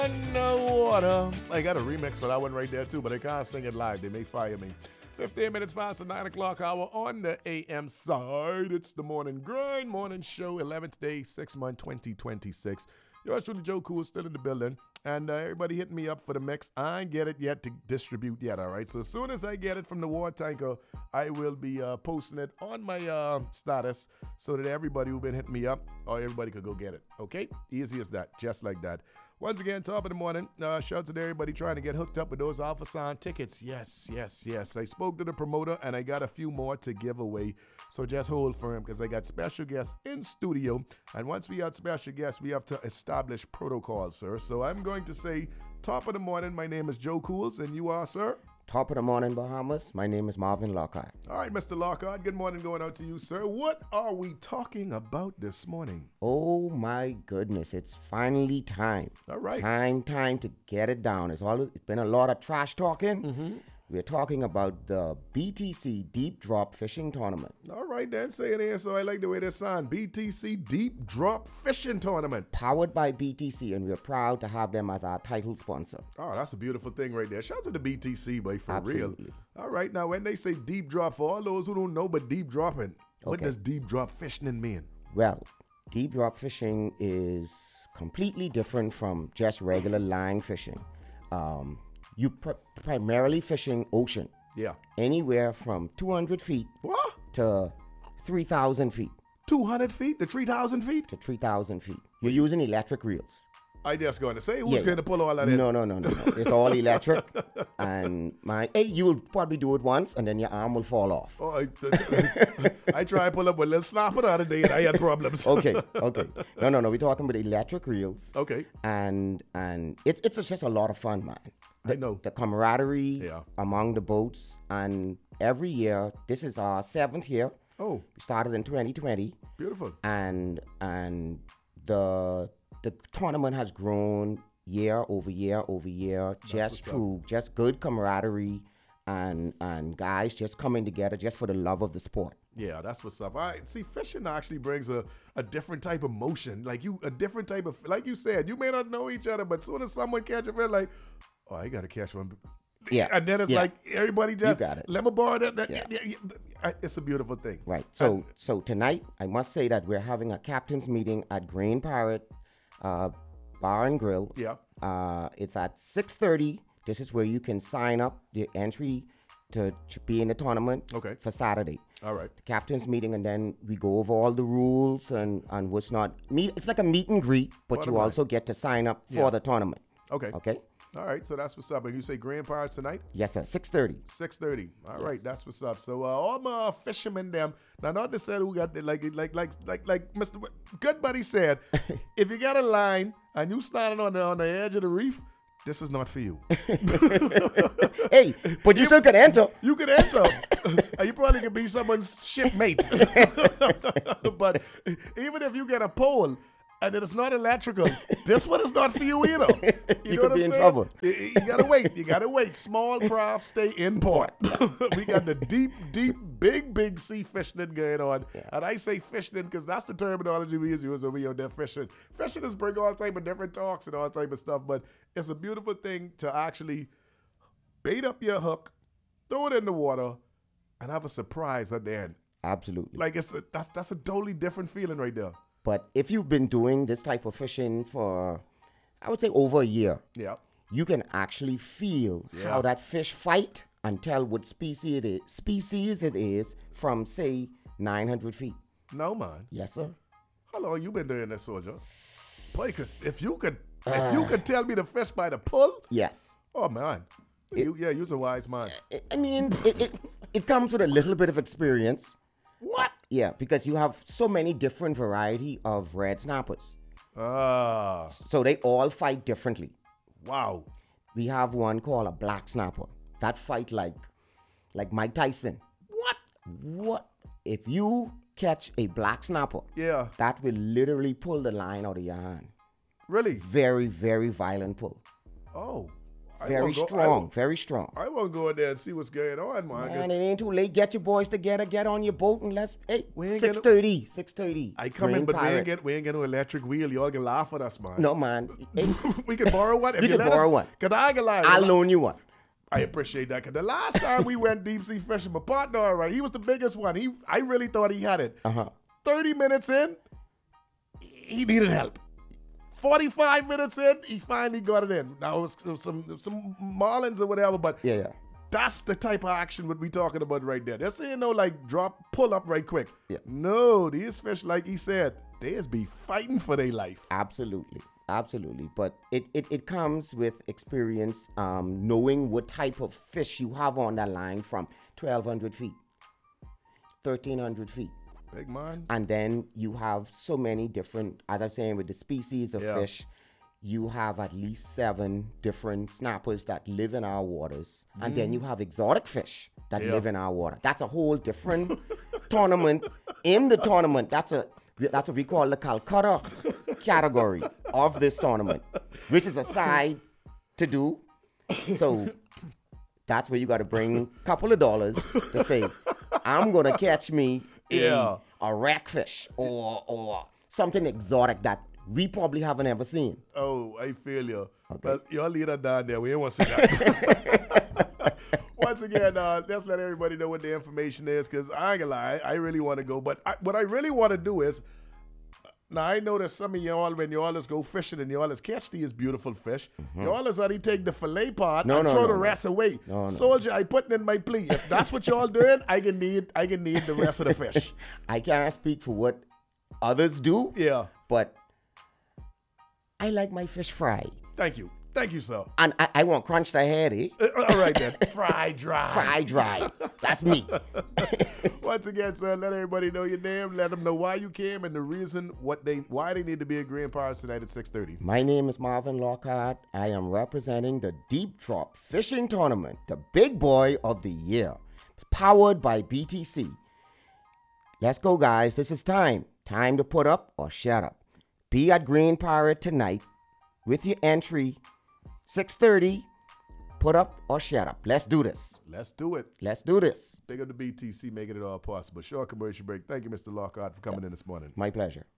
Underwater. I got a remix for that one right there too, but I can't sing it live. They may fire me. 15 minutes past the 9 o'clock hour on the AM side. It's the Morning Grind Morning Show, 11th day, 6th month, 2026. Yours truly, Joe Cool, still in the building. And everybody hitting me up for the mix. I ain't get it yet to distribute yet, all right? So as soon as I get it from the water tanker, I will be posting it on my status so that everybody who's been hitting me up, or everybody could go get it, okay? Easy as that, just like that. Once again, top of the morning, shout out to everybody trying to get hooked up with those Alpha Sign tickets. Yes. I spoke to the promoter, and I got a few more to give away. So just hold firm, because I got special guests in studio. And once we have special guests, we have to establish protocols, sir. So I'm going to say, top of the morning, my name is Joe Cools, and you are, sir? Top of the morning, Bahamas. My name is Marvin Lockhart. All right, Mr. Lockhart, good morning going out to you, sir. What are we talking about this morning? Oh, my goodness. It's finally time. All right. Time to get it down. It's been a lot of trash talking. Mm-hmm. We're talking about the BTC Deep Drop Fishing Tournament. All right, then, say it in. So I like the way this sound. BTC Deep Drop Fishing Tournament. Powered by BTC, and we're proud to have them as our title sponsor. Oh, that's a beautiful thing right there. Shout out to the BTC, boy, for Absolutely. real. All right, now, when they say deep drop, for all those who don't know but deep dropping, what Okay. does deep drop fishing mean? Well, deep drop fishing is completely different from just regular line fishing. You primarily fishing ocean, Yeah. anywhere from 200 feet What? to 3,000 feet 200 feet to 3,000 feet? to 3,000 feet. You're using electric reels. I just going to say, who's Yeah, going to pull all that in? No. It's all electric. And you'll probably do it once and then your arm will fall off. Oh, I tried to pull up with a little snapper the other day and I had problems. Okay. No. We're talking about electric reels. Okay. And it's just a lot of fun, man. I know. The camaraderie Yeah. among the boats. And every year, this is our 7th year. Oh, We started in 2020. beautiful. And the tournament has grown year over year over year, just what's up. through just good camaraderie and guys just coming together just for the love of the sport. Yeah, that's what's up. All right, see, fishing actually brings a different type of motion. Like a different type of, like you said, you may not know each other, but soon as someone catch a fish, like, oh, I got to catch one. Yeah, And then it's yeah. like, everybody just, got it. let me borrow that. Yeah. It's a beautiful thing. Right. So tonight, I must say that we're having a captain's meeting at Green Parrot Bar and Grill. Yeah. It's at 6:30. This is where you can sign up the entry to be in the tournament. Okay. For Saturday. All right. The captain's meeting, and then we go over all the rules and what's not. It's like a meet and greet, but Bottom you line. also get to sign up for Yeah. the tournament. Okay. Okay? All right. So that's what's up. And you say Grand Pirates tonight? Yes, sir. 6:30. 6:30. All right, that's what's up. So all my fishermen them. Now not to say who got the, like Mr. Good Buddy said, if you got a line and you standing on the edge of the reef, this is not for you. Hey, but you still can enter. You could enter. You probably could be someone's shipmate. But even if you get a pole and it is not electrical, this one is not for you either. You know could what be I'm in saying? trouble. You gotta wait. You gotta wait. Small craft stay in port. We got the deep, big sea fishing going on. Yeah. And I say fishing because that's the terminology we use when we out there fishing. Fishing is bring all type of different talks and all type of stuff, but it's a beautiful thing to actually bait up your hook, throw it in the water, and have a surprise at the end. Absolutely. Like that's a totally different feeling right there. But if you've been doing this type of fishing for, I would say, over a year, Yeah. you can actually feel how that fish fight and tell what species it is from, say, 900 feet. No man. Yes, sir. How long you been doing this, soldier? Boy, 'cause if you could tell me the fish by the pull, Yes. oh man. You're a wise man. I mean, it comes with a little bit of experience. What? Yeah, because you have so many different variety of red snappers. Ah, So they all fight differently. wow. We have one called a black snapper. That fight like Mike Tyson. What? If you catch a black snapper, Yeah. that will literally pull the line out of your hand. Really? Very, very violent pull. Oh. Very strong, very strong. I want to go in there and see what's going on, man. And it ain't too late. Get your boys together, get on your boat, and let's, hey, We ain't 6:30. I come in, Green but Pirate. we ain't get no electric wheel. Y'all can laugh at us, man. No, man. Hey, We can borrow one. If You can let borrow us, one. Cause I ain't gonna lie. I'll loan you one. I appreciate that. Cause the last time we went deep sea fishing, my partner, all right, he was the biggest one. I really thought he had it. 30 minutes in, he needed help. 45 minutes in, he finally got it in. Now it was some marlins or whatever, but Yeah. that's the type of action what we talking about right there. This ain't no like pull up right quick. Yeah. No, these fish, like he said, they just be fighting for their life. Absolutely. But it comes with experience, knowing what type of fish you have on that line from 1,200 feet, 1,300 feet. Big man. And then you have so many different, as I'm saying, with the species of fish, you have at least 7 different snappers that live in our waters. And then you have exotic fish that live in our water. That's a whole different tournament. In the tournament, that's what we call the Calcutta category of this tournament, which is a side to do. So that's where you got to bring a couple of dollars to say, I'm going to catch me a rackfish or something exotic that we probably haven't ever seen. Oh, I feel you. Okay. Well, your leader down there, we ain't want to see that. Once again, let's let everybody know what the information is, because I ain't gonna lie, I really want to go. But what I really want to do is, now I know that some of y'all, when y'all just go fishing and y'all just catch these beautiful fish, y'all just already take the fillet part and throw the rest away. No. Soldier, I putting in my plea. If that's what y'all doing, I can need the rest of the fish. I can't speak for what others do, Yeah. but I like my fish fried. Thank you. Thank you, sir. And I want crunched ahead, eh? All right then. Fry dry. Fried dry. That's me. Once again, sir, let everybody know your name. Let them know why you came and the reason why they need to be at Green Pirates tonight at 6:30. My name is Marvin Lockhart. I am representing the Deep Drop Fishing Tournament, the big boy of the year. It's powered by BTC. Let's go, guys. This is time. Time to put up or shut up. Be at Green Pirate tonight with your entry, 6:30. Put up or shut up. Let's do this. Let's do it. Let's do this. Big up the BTC, making it all possible. Short commercial break. Thank you, Mr. Lockhart, for coming in this morning. My pleasure.